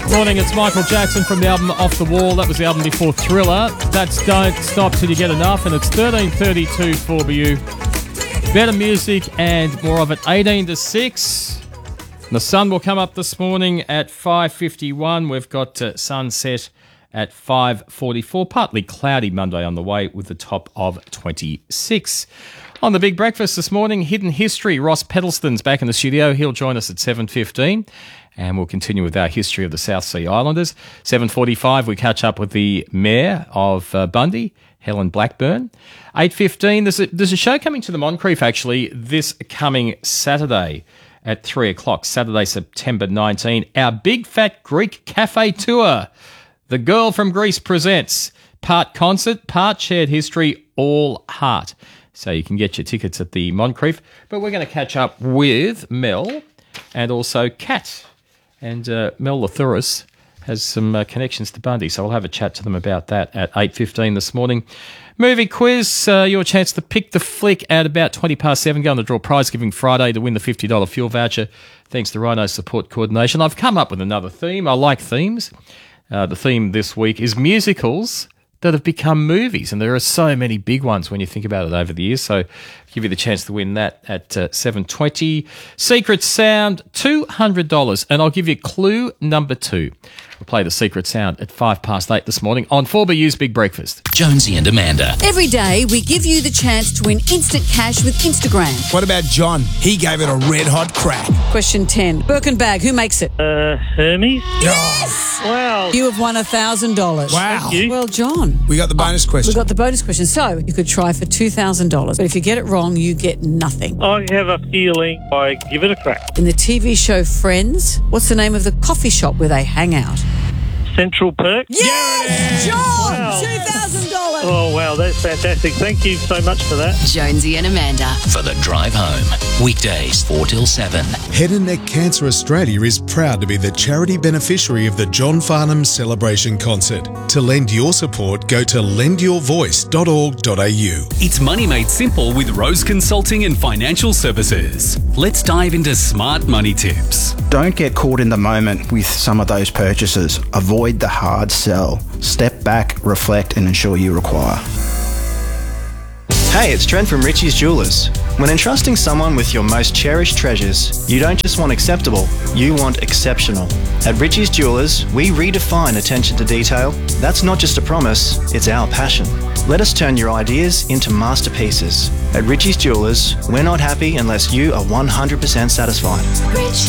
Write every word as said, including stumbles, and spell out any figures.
Morning, it's Michael Jackson from the album Off the Wall. That was the album before Thriller. That's Don't Stop Till You Get Enough, and it's thirteen thirty-two for you. Better music and more of it, eighteen to six. The sun will come up this morning at five fifty-one. We've got uh, sunset at five forty-four. Partly cloudy Monday on the way with the top of twenty-six. On the Big Breakfast this morning, Hidden History. Ross Pedalston's back in the studio. He'll join us at seven fifteen. And we'll continue with our history of the South Sea Islanders. seven forty-five, we catch up with the Mayor of uh, Bundy, Helen Blackburn. eight fifteen, there's a, there's a show coming to the Moncrief, actually, this coming Saturday at three o'clock, Saturday, September nineteenth. Our Big Fat Greek Cafe Tour. The Girl from Greece presents part concert, part shared history, all heart. So you can get your tickets at the Moncrief. But we're going to catch up with Mel and also Kat. And uh, Mel Lathuris has some uh, connections to Bundy, so we'll have a chat to them about that at eight fifteen this morning. Movie quiz, uh, your chance to pick the flick at about twenty past seven. Go on the draw prize giving Friday to win the fifty dollars fuel voucher, thanks to Rhino Support Coordination. I've come up with another theme. I like themes. Uh, the theme this week is musicals that have become movies, and there are so many big ones when you think about it over the years, so I'll give you the chance to win that at uh, seven twenty. Secret Sound, two hundred dollars, and I'll give you clue number two. We'll play the Secret Sound at five past eight this morning on four B U's Big Breakfast. Jonesy and Amanda. Every day we give you the chance to win instant cash with Instagram. What about John? He gave it a red hot crack. Question ten. Birkin bag, who makes it? Uh, Hermes? Yes! Wow. You have won one thousand dollars. Wow. you. Well, John. We got the bonus question. We got the bonus question. So you could try for two thousand dollars, but if you get it wrong, you get nothing. I have a feeling I give it a crack. In the T V show Friends, what's the name of the coffee shop where they hang out? Central Perk? Yes! John! Wow. two thousand dollars! Oh, wow, that's fantastic. Thank you so much for that. Jonesy and Amanda. For the drive home. Weekdays, four till seven. Head and Neck Cancer Australia is proud to be the charity beneficiary of the John Farnham Celebration Concert. To lend your support, go to lend your voice dot org dot a u. It's money made simple with Rose Consulting and Financial Services. Let's dive into smart money tips. Don't get caught in the moment with some of those purchases. Avoid the hard sell. Step back, reflect, and ensure you require. Hey, it's Trent from Richie's Jewelers. When entrusting someone with your most cherished treasures, you don't just want acceptable, you want exceptional. At Richie's Jewelers, we redefine attention to detail. That's not just a promise, it's our passion. Let us turn your ideas into masterpieces. At Richie's Jewelers, we're not happy unless you are one hundred percent satisfied.